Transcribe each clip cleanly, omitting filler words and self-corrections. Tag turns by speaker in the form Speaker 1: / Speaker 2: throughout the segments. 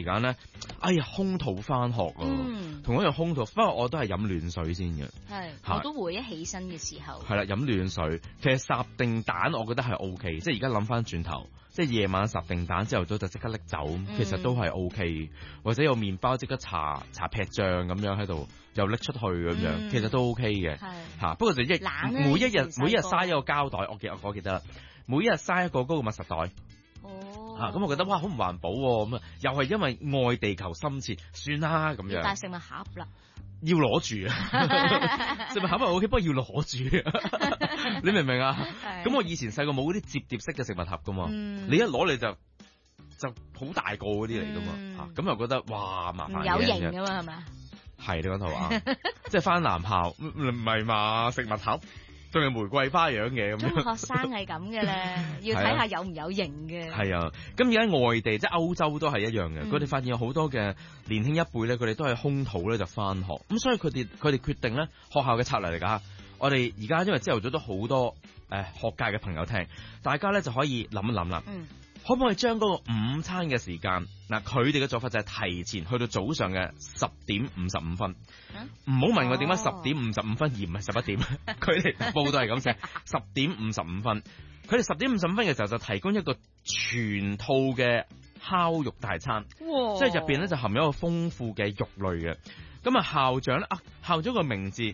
Speaker 1: 間咧，哎呀空肚翻學咯，同一樣空肚，不過我都係飲暖水先嘅。
Speaker 2: 係，我都會一起身嘅時候。
Speaker 1: 係啦，飲暖水，其實烚定蛋我覺得係 O K，即係而家諗翻轉頭，即係夜晚烚定蛋朝頭早就即刻拎走，其實都係 O K，或者有麵包即刻搽劈醬咁樣喺度，又拎出去咁樣，其實都 O K 嘅。嚇，不過就每一日嘥一個膠袋，我記得啦，每一日嘥一個嗰個密實袋。咁我覺得哇，好唔環保喎，咁啊，又係因為愛地球深切，算啦咁樣。
Speaker 2: 帶食物盒啦。
Speaker 1: 要攞住啊！食物盒咪 OK，不過要攞住，你明唔明啊？咁我以前細個冇嗰啲摺疊式嘅食物盒噶嘛，你一攞你就好大個嗰啲嚟噶嘛，咁又覺得哇麻煩
Speaker 2: 有型噶嘛係咪？
Speaker 1: 係你講圖啊，即係返男校唔係嘛，食物盒。仲係玫瑰花樣嘅咁樣，
Speaker 2: 中學生係咁嘅咧，要睇下有唔有型嘅。
Speaker 1: 係啊，咁而家外地即係歐洲都係一樣嘅，佢哋發現有好多嘅年輕一輩咧，佢哋都係空肚咧就返學，咁所以佢哋決定咧學校嘅策略嚟㗎。我哋而家因為朝頭早都好多學界嘅朋友聽，大家咧就可以諗一諗啦。可唔可以將嗰個午餐嘅時間嗱，佢哋嘅做法就係提前去到早上嘅10:55。唔好問我點解10:55而唔係11點，佢哋報道係咁寫10:55。佢哋10:55嘅時候就提供一個全套嘅烤肉大餐，即係入邊咧就含有一個豐富嘅肉類嘅。咁啊校長咧校長個名字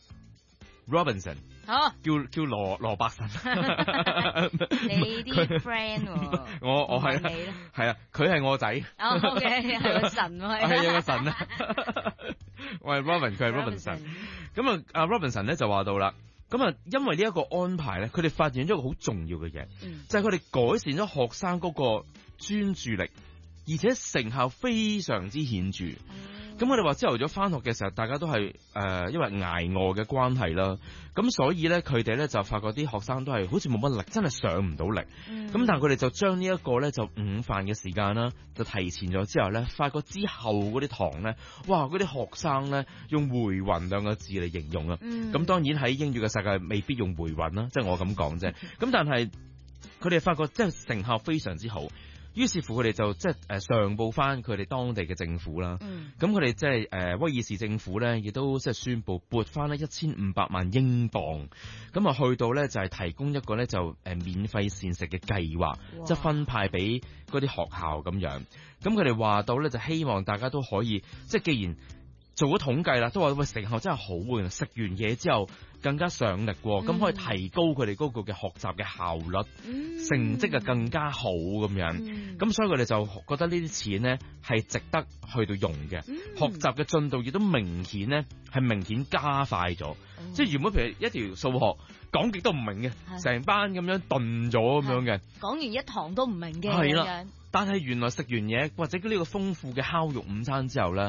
Speaker 1: Robinson。叫羅伯神，
Speaker 2: 你啲 friend
Speaker 1: 我係啊，佢係我仔。
Speaker 2: OK， 係個神喎，
Speaker 1: 係有個神啊。我係 Robin， 佢係 Robinson。咁啊，阿 Robinson 咧就話到啦。咁啊，因為呢一個安排咧，佢哋發現咗一個好重要嘅嘢，就係佢哋改善咗學生嗰個專注力，而且成效非常之顯著。咁我哋話朝頭早翻學嘅時候，大家都係因為捱餓嘅關係啦，咁所以咧佢哋咧就發覺啲學生都係好似冇乜力，真係上唔到力。咁但係佢哋就將呢一個咧就午飯嘅時間啦，就提前咗之後咧，發覺之後嗰啲堂咧，哇嗰啲學生咧用回魂兩個字嚟形容啊。咁當然喺英語嘅世界未必用回魂啦，即係我咁講啫。咁但係佢哋發覺即係成效非常之好。於是乎佢哋就即係上報翻佢哋當地嘅政府啦。咁佢哋即係威爾士政府咧，亦都即係宣布撥翻咧1500萬英鎊。咁啊去到咧就係提供一個咧就免費膳食嘅計劃，即係分派俾嗰啲學校咁樣。咁佢哋話到咧就希望大家都可以即係既然做咗統計啦，都話喂成效真係好嘅，食完嘢之後更加上力，咁可以提高佢哋嗰個嘅學習嘅效率，成績啊更加好咁樣。咁所以佢哋就覺得呢啲錢呢係值得去到用嘅，學習嘅進度亦都明顯呢係明顯加快咗。即係原本譬如一條數學講極都唔明嘅，成班咁樣頓咗咁樣嘅，
Speaker 2: 講完一堂都唔明嘅，
Speaker 1: 係啦。但係原來食完嘢或者呢個豐富嘅烤肉午餐之後呢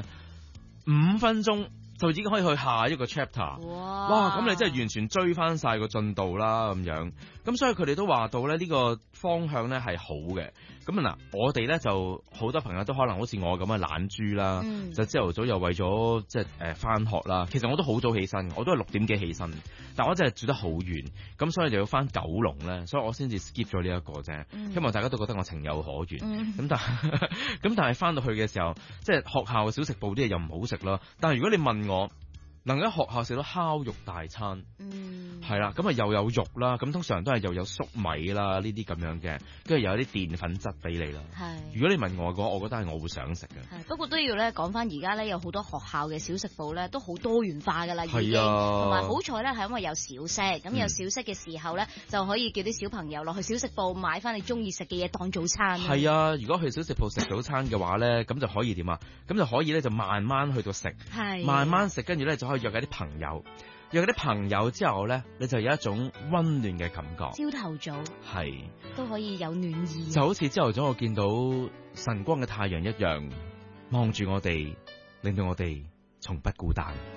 Speaker 1: ，5分鐘就已經可以去下一個 chapter。哇！咁你真係完全追翻晒個進度啦咁樣。咁所以佢哋都話到咧呢個方向咧係好嘅。咁啊嗱，我哋咧就好多朋友都可能好似我咁嘅懶豬啦，就朝頭早又為咗即係翻學啦。其實我都好早起身，我都係6點幾起身，但我真係住得好遠，咁所以就要翻九龍咧，所以我先至 skip 咗呢一個啫。希望大家都覺得我情有可原。咁但係翻到去嘅時候，即係學校嘅小食部啲嘢又唔好食啦。但係如果你問我，能喺學校食到烤肉大餐，係啦，咁啊又有肉啦，咁通常都係又有粟米啦呢啲咁樣嘅，跟住又有啲澱粉質俾你啦。係，如果你問我嘅話，我覺得係我會想食嘅。係，不過都要咧講翻而家咧有好多學校嘅小食部咧都好多元化噶啦，已經，同埋好彩咧係因為有小息，咁有小息嘅時候咧就可以叫啲小朋友落去小食部買翻你中意食嘅嘢當早餐。係啊，如果去小食部食早餐嘅話咧，咁就可以點啊？咁就可以咧就慢慢去到食，慢慢食，跟住咧就可以約啲朋友，約啲朋友之後咧，你就有一種溫暖嘅感覺。朝頭早係都可以有暖意，就好似朝頭早我見到晨光嘅太陽一樣，望住我哋，令到我哋從不孤單。